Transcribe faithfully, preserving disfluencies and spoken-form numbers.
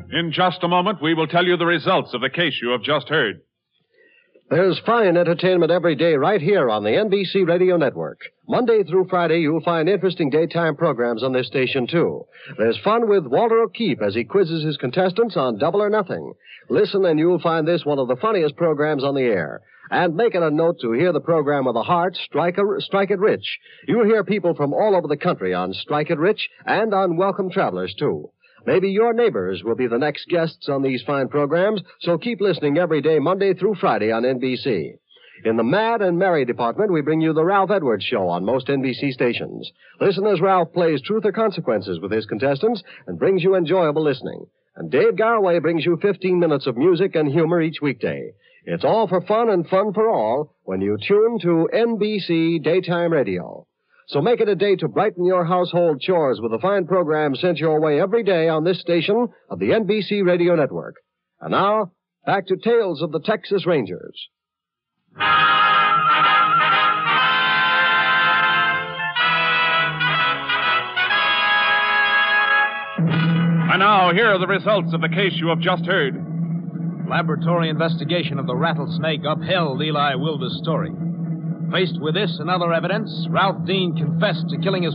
In just a moment, we will tell you the results of the case you have just heard. There's fine entertainment every day right here on the N B C Radio Network. Monday through Friday, you'll find interesting daytime programs on this station, too. There's fun with Walter O'Keefe as he quizzes his contestants on Double or Nothing. Listen, and you'll find this one of the funniest programs on the air. And make it a note to hear the program with the heart, Strike, a, Strike It Rich. You'll hear people from all over the country on Strike It Rich and on Welcome Travelers, too. Maybe your neighbors will be the next guests on these fine programs, so keep listening every day, Monday through Friday on N B C. In the Mad and Merry department, we bring you the Ralph Edwards Show on most N B C stations. Listen as Ralph plays Truth or Consequences with his contestants and brings you enjoyable listening. And Dave Garraway brings you fifteen minutes of music and humor each weekday. It's all for fun and fun for all when you tune to N B C Daytime Radio. So make it a day to brighten your household chores with a fine program sent your way every day on this station of the N B C Radio Network. And now, back to Tales of the Texas Rangers. And now, here are the results of the case you have just heard. Laboratory investigation of the rattlesnake upheld Eli Wilbur's story. Faced with this and other evidence, Ralph Dean confessed to killing his